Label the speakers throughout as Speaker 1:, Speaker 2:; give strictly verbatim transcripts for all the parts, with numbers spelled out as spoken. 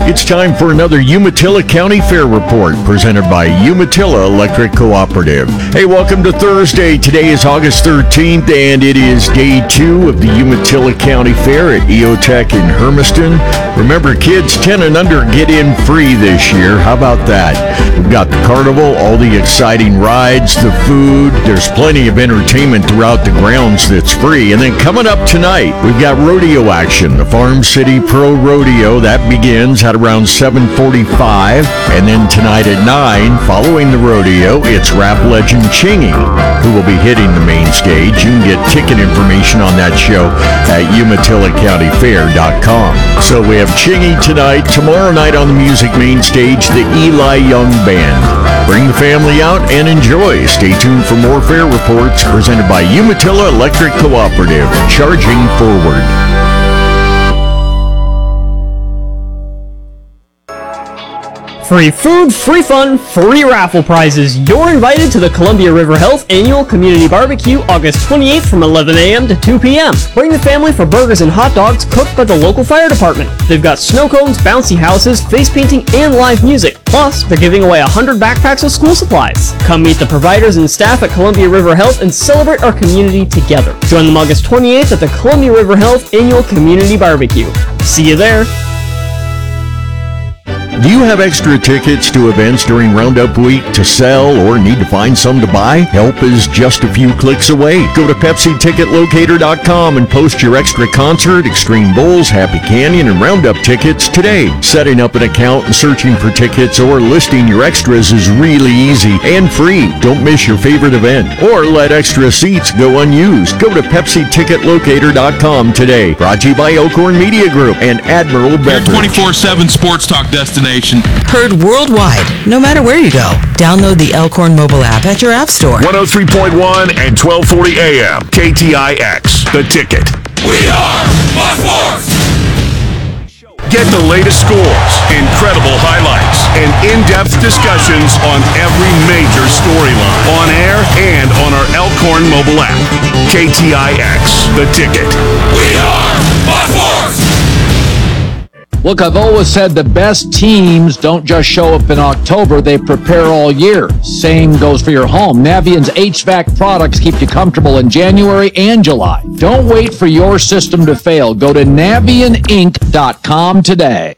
Speaker 1: It's time for another Umatilla County Fair Report presented by Umatilla Electric Cooperative. Hey, welcome to Thursday. Today is August thirteenth, and it is day two of the Umatilla County Fair at E O Tech in Hermiston. Remember, kids ten and under get in free this year. How about that? We've got the carnival, all the exciting rides, the food. There's plenty of entertainment throughout the grounds that's free. And then coming up tonight, we've got rodeo action, the Farm City Pro Rodeo. That begins at around seven forty-five. And then tonight at nine, following the rodeo, it's rap legend Chingy, who will be hitting the main stage. You can get ticket information on that show at umatilla county fair dot com. So we have Chingy tonight. Tomorrow night on the music main stage, the Eli Young Band. Bring the family out and enjoy. Stay tuned for more fair reports presented by Umatilla Electric Cooperative. Charging forward.
Speaker 2: Free food, free fun, free raffle prizes. You're invited to the Columbia River Health Annual Community Barbecue August twenty-eighth from eleven a.m. to two p.m. Bring the family for burgers and hot dogs cooked by the local fire department. They've got snow cones, bouncy houses, face painting, and live music. Plus, they're giving away one hundred backpacks of school supplies. Come meet the providers and staff at Columbia River Health and celebrate our community together. Join them August twenty-eighth at the Columbia River Health Annual Community Barbecue. See you there.
Speaker 1: Do you have extra tickets to events during Roundup Week to sell or need to find some to buy? Help is just a few clicks away. Go to Pepsi Ticket Locator dot com and post your extra concert, Extreme Bowls, Happy Canyon, and Roundup tickets today. Setting up an account and searching for tickets or listing your extras is really easy and free. Don't miss your favorite event or let extra seats go unused. Go to Pepsi Ticket Locator dot com today. Brought to you by Elkhorn Media Group and Admiral Beverage.
Speaker 3: Your twenty-four seven sports talk destination.
Speaker 4: Heard worldwide, no matter where you go. Download the Elkhorn mobile app at your app store.
Speaker 5: one oh three point one and twelve forty A M. K T I X, The Ticket.
Speaker 6: We are my sports!
Speaker 5: Get the latest scores, incredible highlights, and in-depth discussions on every major storyline. On air and on our Elkhorn mobile app. K T I X, The Ticket.
Speaker 6: We are my sports!
Speaker 7: Look, I've always said the best teams don't just show up in October, they prepare all year. Same goes for your home. Navient's H V A C products keep you comfortable in January and July. Don't wait for your system to fail. Go to navient inc dot com today.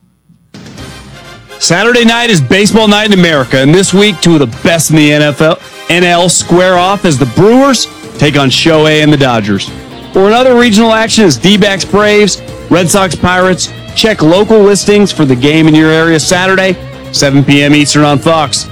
Speaker 8: Saturday night is baseball night in America, and this week, two of the best in the N F L N L square off as the Brewers take on Shohei and the Dodgers. Or another regional action is D-backs Braves, Red Sox Pirates. Check local listings for the game in your area Saturday, seven p.m. Eastern on Fox.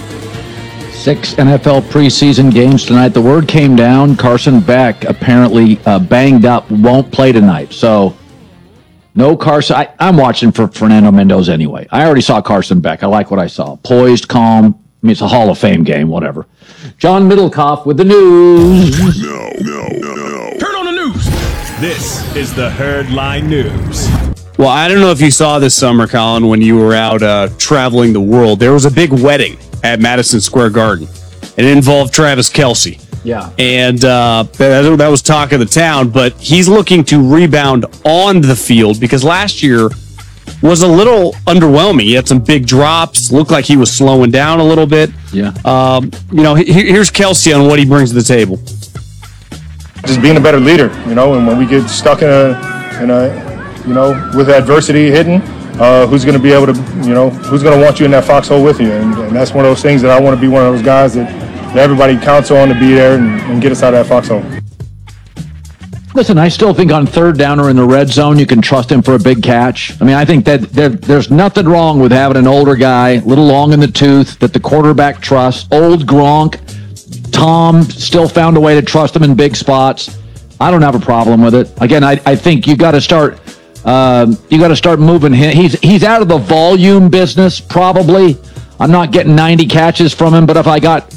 Speaker 7: Six N F L preseason games tonight. The word came down. Carson Beck apparently uh, banged up, won't play tonight. So, no Carson. I, I'm watching for Fernando Mendoza anyway. I already saw Carson Beck. I like what I saw. Poised, calm. I mean, it's a Hall of Fame game, whatever. John Middlecoff with the news.
Speaker 5: No, no, no, no.
Speaker 9: Turn on the news. This is the Herdline News.
Speaker 8: Well, I don't know if you saw this summer, Colin, when you were out uh, traveling the world. There was a big wedding at Madison Square Garden. It involved Travis Kelce.
Speaker 7: Yeah.
Speaker 8: And uh, that, that was talk of the town, but he's looking to rebound on the field because last year was a little underwhelming. He had some big drops, looked like he was slowing down a little bit.
Speaker 7: Yeah.
Speaker 8: Um, you know, he, here's Kelce on what he brings to the table.
Speaker 10: Just being a better leader, you know, and when we get stuck in a, in a, you know, with adversity hitting, uh, who's going to be able to, you know, who's going to want you in that foxhole with you? And, and that's one of those things that I want to be one of those guys that, that everybody counts on to be there and, and get us out of that foxhole.
Speaker 7: Listen, I still think on third down or in the red zone, you can trust him for a big catch. I mean, I think that there, there's nothing wrong with having an older guy, a little long in the tooth, that the quarterback trusts. Old Gronk, Tom still found a way to trust him in big spots. I don't have a problem with it. Again, I, I think you got to start um, you got to start moving him. He's he's out of the volume business probably. I'm not getting ninety catches from him, but if I got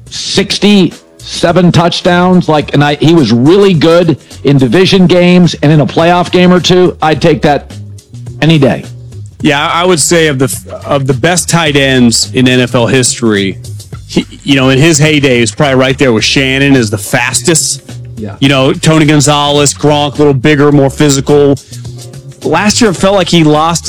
Speaker 7: sixty-seven touchdowns, like, and I he was really good in division games and in a playoff game or two, I'd take that any day.
Speaker 8: Yeah, I would say of the of the best tight ends in N F L history, he, you know, in his heyday, is probably right there with Shannon as the fastest.
Speaker 7: Yeah.
Speaker 8: You know, Tony Gonzalez, Gronk, a little bigger, more physical. Last year, it felt like he lost